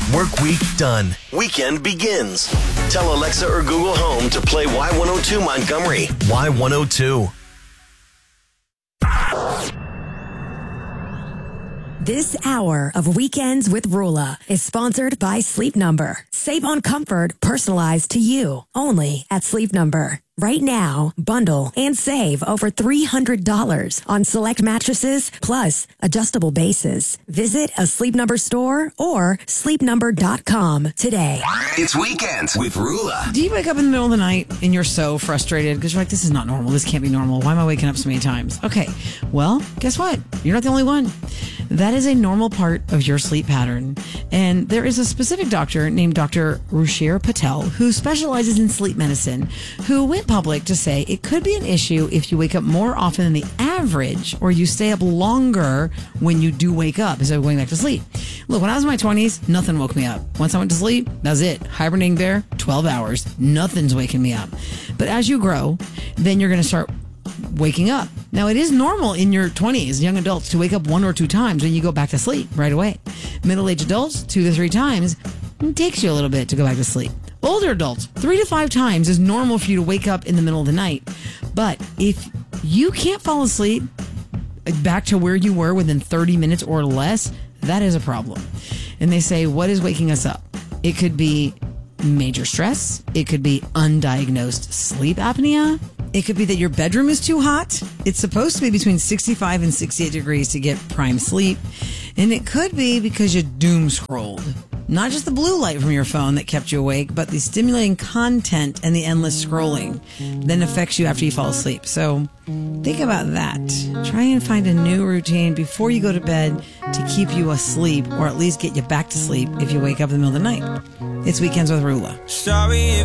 Work week done. Weekend begins. Tell Alexa or Google Home to play Y102 Montgomery. Y102. This hour of Weekends with Rula is sponsored by Sleep Number. Save on comfort personalized to you. Only at Sleep Number. Right now, bundle and save over $300 on select mattresses plus adjustable bases. Visit a Sleep Number store or sleepnumber.com today. It's Weekends with Rula. Do you wake up in the middle of the night and you're so frustrated because you're like, this is not normal. This can't be normal. Why am I waking up so many times? Okay, well, guess what? You're not the only one. That is a normal part of your sleep pattern. And there is a specific doctor named Dr. Ruchir Patel who specializes in sleep medicine who went public to say it could be an issue if you wake up more often than the average or you stay up longer when you do wake up instead of going back to sleep. Look, when I was in my 20s, nothing woke me up. Once I went to sleep, that's it. Hibernating there, 12 hours. Nothing's waking me up. But as you grow, then you're going to start waking up. Now, it is normal in your 20s, young adults, to wake up 1 or 2 times when you go back to sleep right away. Middle-aged adults, 2 to 3 times. It takes you a little bit to go back to sleep. Older adults, 3 to 5 times is normal for you to wake up in the middle of the night. But if you can't fall asleep back to where you were within 30 minutes or less, that is a problem. And they say, what is waking us up? It could be major stress. It could be undiagnosed sleep apnea. It could be that your bedroom is too hot. It's supposed to be between 65 and 68 degrees to get prime sleep. And it could be because you doom scrolled. Not just the blue light from your phone that kept you awake, but the stimulating content and the endless scrolling then affects you after you fall asleep. So think about that. Try and find a new routine before you go to bed to keep you asleep or at least get you back to sleep if you wake up in the middle of the night. It's Weekends with Rula. Sorry if